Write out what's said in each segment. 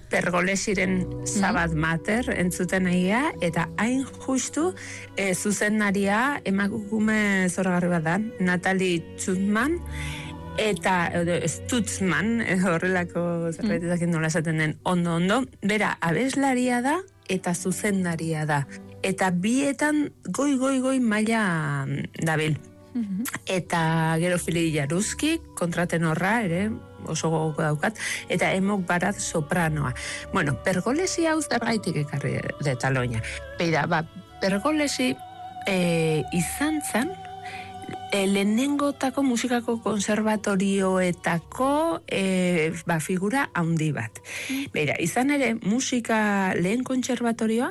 Pergolesiren Sabat Mater entzuten egia, eta hain justu zuzendaria emakume zoragarri bat da, Natalie Tschudman, eta Stutzman, horrelako zerbaitetak nola esaten den ondo, bera abeslaria da eta zuzendaria da. Eta bietan goi maila dabil. Eta gero Fili Jaruski, kontratenorra ere, oso gogoko daukat, eta Emok Barat sopranoa. Bueno, Pergolesi hau zergaitik ekarri detaloina. Beira, Pergolesi izan zen, lehenengotako musikako konservatorioetako figura handi bat. Beira, izan ere musika lehen kontserbatorioa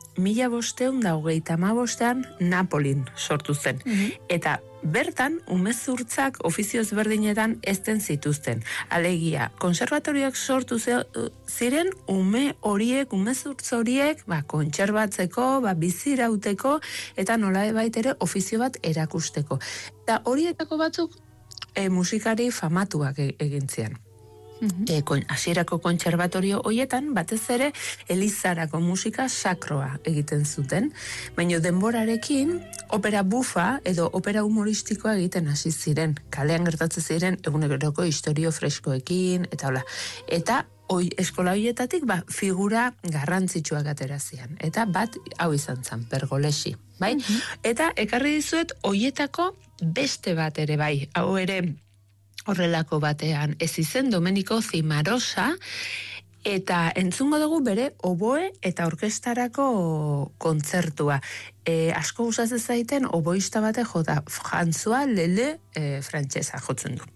1525 Napolin sortu zen. Eta bertan, umezurtzak ofizio ezberdinetan ezten zituzten. Alegia, konservatorioak sortu ziren umezurtz horiek, kontserbatzeko, bizirauteko, eta nola baitere ofizio bat erakusteko. Eta horietako batzuk musikari famatuak egin zian. Hasierako kontserbatorio hoietan, batez ere, Elizarako musika sakroa egiten zuten, baina denborarekin opera bufa edo opera humoristikoa egiten hasi ziren, kalean gertatzen ziren eguneroko istorio freskoekin, eta hola. Eta eskola horietatik figura garrantzitsuak atera zian. Eta bat hau izan zen, Pergolesi, bai? Eta ekarri dizuet horietako beste bat ere, bai, hau ere horrelako batean, ez izen Domenico Cimarosa, eta entzungo dugu bere oboe eta orkestarako kontzertua. Asko gustatzen zaiten oboista bate jota, François Leleu frantsesa jotzen du.